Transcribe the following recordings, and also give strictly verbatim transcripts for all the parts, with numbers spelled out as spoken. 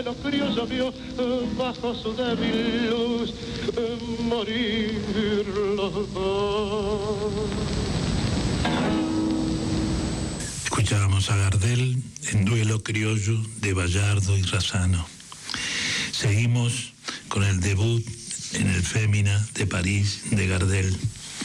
duelo criollo vio bajo su débil luz morir los dos. Escuchábamos a Gardel en Duelo criollo de Bayardo y Razzano. Seguimos con el debut en el Fémina de París de Gardel,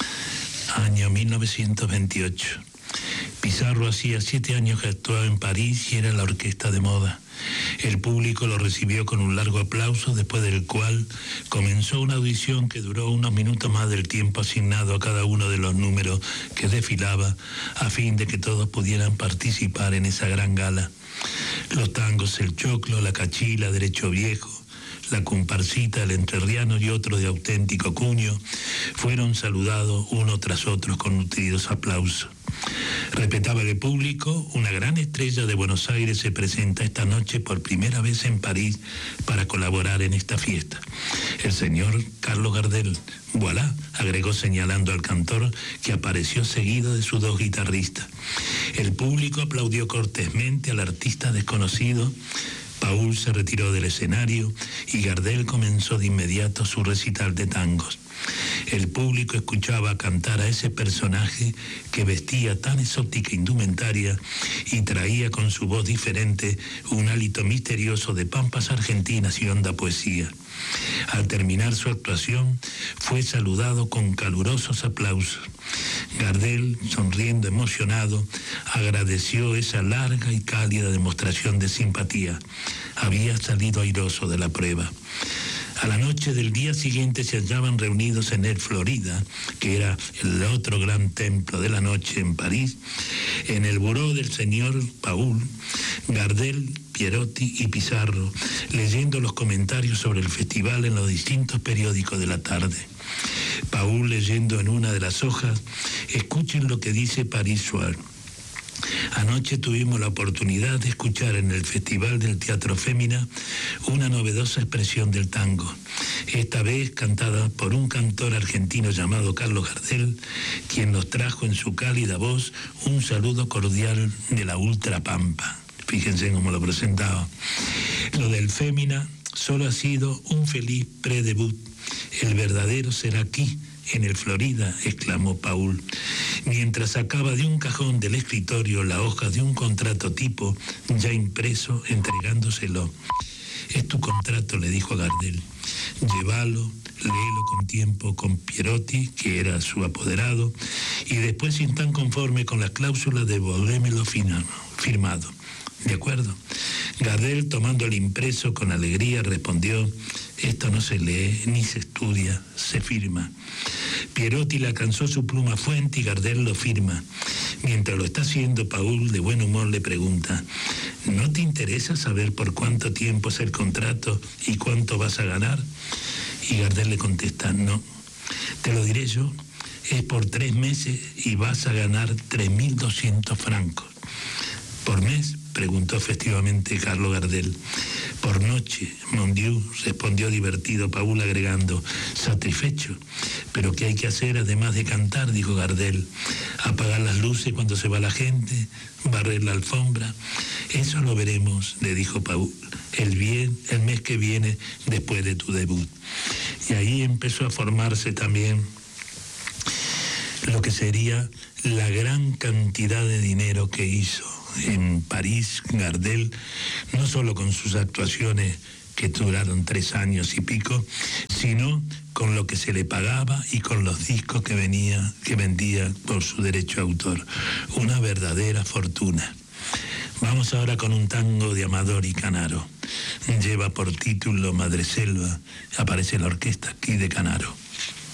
año mil novecientos veintiocho. Pizarro hacía siete años que actuaba en París y era la orquesta de moda. El público lo recibió con un largo aplauso, después del cual comenzó una audición que duró unos minutos más del tiempo asignado a cada uno de los números que desfilaba, a fin de que todos pudieran participar en esa gran gala. Los tangos El Choclo, La Cachila, Derecho Viejo, La Comparsita, El Entrerriano y otro de auténtico cuño fueron saludados uno tras otro con nutridos aplausos. Respetaba el público, una gran estrella de Buenos Aires se presenta esta noche por primera vez en París para colaborar en esta fiesta. El señor Carlos Gardel, voilà, agregó señalando al cantor que apareció seguido de sus dos guitarristas. El público aplaudió cortésmente al artista desconocido. Paul se retiró del escenario y Gardel comenzó de inmediato su recital de tangos. El público escuchaba cantar a ese personaje que vestía tan exótica indumentaria y traía con su voz diferente un hálito misterioso de pampas argentinas y honda poesía. Al terminar su actuación, fue saludado con calurosos aplausos. Gardel, sonriendo emocionado, agradeció esa larga y cálida demostración de simpatía. Había salido airoso de la prueba. A la noche del día siguiente se hallaban reunidos en el Florida, que era el otro gran templo de la noche en París, en el buró del señor Paul, Gardel, Pierotti y Pizarro, leyendo los comentarios sobre el festival en los distintos periódicos de la tarde. Paul leyendo en una de las hojas: escuchen lo que dice Paris Soir. Anoche tuvimos la oportunidad de escuchar en el Festival del Teatro Fémina una novedosa expresión del tango, esta vez cantada por un cantor argentino llamado Carlos Gardel, quien nos trajo en su cálida voz un saludo cordial de la Ultra Pampa. Fíjense cómo lo presentaba. Lo del Fémina solo ha sido un feliz predebut. El verdadero será aquí, en el Florida, exclamó Paul, mientras sacaba de un cajón del escritorio la hoja de un contrato tipo ya impreso, entregándoselo. Es tu contrato, le dijo a Gardel. Llévalo, léelo con tiempo con Pierotti, que era su apoderado, y después, si están conforme con las cláusulas, devolvémelo firmado. ¿De acuerdo? Gardel, tomando el impreso con alegría, respondió: esto no se lee ni se estudia, se firma. Pierotti le alcanzó su pluma fuente y Gardel lo firma. Mientras lo está haciendo, Paul, de buen humor, le pregunta: ¿no te interesa saber por cuánto tiempo es el contrato y cuánto vas a ganar? Y Gardel le contesta: no, te lo diré yo, es por tres meses y vas a ganar tres mil doscientos francos. ¿Por mes?, preguntó efectivamente Carlos Gardel. Por noche, mon Dieu, respondió divertido Paul, agregando: satisfecho. ¿Pero qué hay que hacer además de cantar?, dijo Gardel. Apagar las luces cuando se va la gente, barrer la alfombra. Eso lo veremos, le dijo Paul, el bien, el mes que viene, después de tu debut. Y ahí empezó a formarse también lo que sería la gran cantidad de dinero que hizo en París Gardel, no solo con sus actuaciones que duraron tres años y pico, sino con lo que se le pagaba y con los discos que venía, que vendía por su derecho de autor. Una verdadera fortuna. Vamos ahora con un tango de Amador y Canaro. Lleva por título Madreselva. Aparece la orquesta aquí de Canaro.